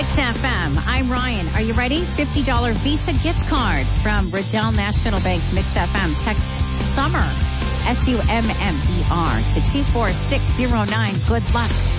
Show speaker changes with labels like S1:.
S1: Mix FM. I'm Ryan. Are you ready? $50 Visa gift card from Riddell National Bank. Mix FM. Text SUMMER, SUMMER to 24609. Good luck.